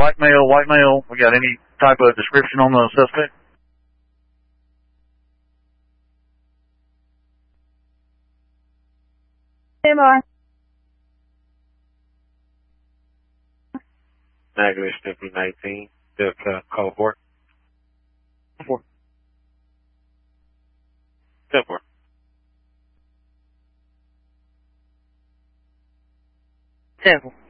black male, white male. We got any type of description on the suspect? Stand by. Negative 5019. Call 4. 4. 10-4. 10-4.